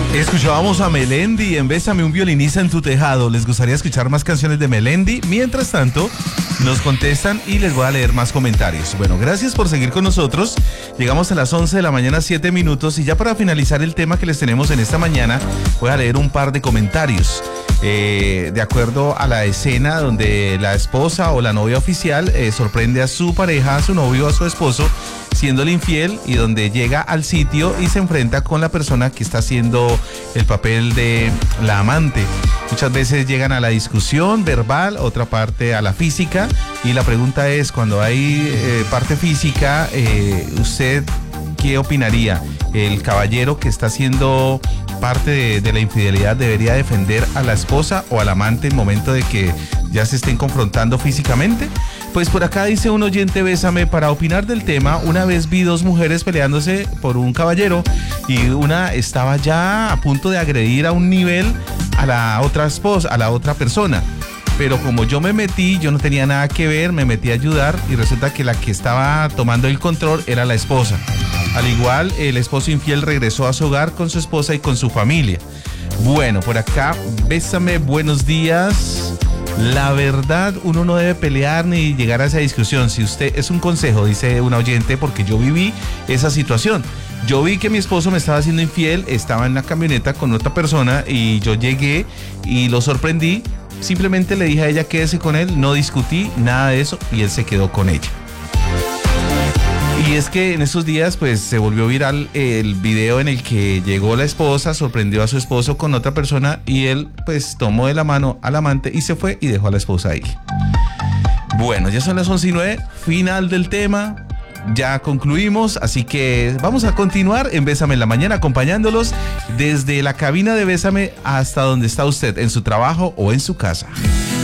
Escuchábamos a Melendi en Bésame, un violinista en tu tejado. ¿Les gustaría escuchar más canciones de Melendi? Mientras tanto, nos contestan y les voy a leer más comentarios. Bueno, gracias por seguir con nosotros. Llegamos a las 11 de la mañana, 7 minutos. Y ya para finalizar el tema que les tenemos en esta mañana, voy a leer un par de comentarios. De acuerdo a la escena donde la esposa o la novia oficial sorprende a su pareja, a su novio, a su esposo, siéndole infiel, y donde llega al sitio y se enfrenta con la persona que está haciendo el papel de la amante. Muchas veces llegan a la discusión verbal, otra parte a la física, y la pregunta es, cuando hay parte física, ¿usted qué opinaría? ¿El caballero que está haciendo parte de la infidelidad debería defender a la esposa o al amante en el momento de que ya se estén confrontando físicamente? Pues por acá dice un oyente, Bésame, para opinar del tema, una vez vi dos mujeres peleándose por un caballero y una estaba ya a punto de agredir a un nivel a la otra esposa, a la otra persona. Pero como yo me metí, yo no tenía nada que ver, me metí a ayudar y resulta que la que estaba tomando el control era la esposa. Al igual, el esposo infiel regresó a su hogar con su esposa y con su familia. Bueno, por acá, Bésame, buenos días. La verdad, uno no debe pelear ni llegar a esa discusión. Si usted, es un consejo, dice un oyente, porque yo viví esa situación. Yo vi que mi esposo me estaba haciendo infiel, estaba en la camioneta con otra persona y yo llegué y lo sorprendí. Simplemente le dije a ella quédese con él, no discutí nada de eso y él se quedó con ella. Y es que en estos días pues se volvió viral el video en el que llegó la esposa, sorprendió a su esposo con otra persona y él pues tomó de la mano al amante y se fue y dejó a la esposa ahí. Bueno, ya son las 11:09, final del tema, ya concluimos, así que vamos a continuar en Bésame en la Mañana, acompañándolos desde la cabina de Bésame hasta donde está usted, en su trabajo o en su casa.